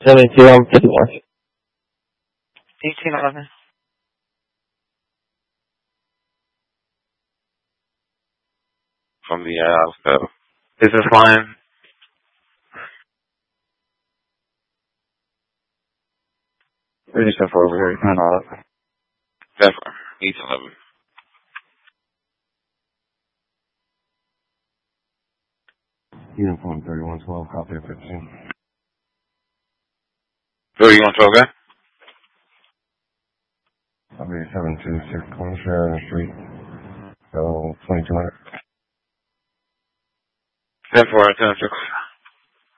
72, I'm 51. 1811. From the business line. We're just over here, kind of. Definitely. 1811. Uniform 3112, copy of 15. 3112, okay? I'll be 726 Corner Sheridan Street. So, 2200. 10-4, 10-6.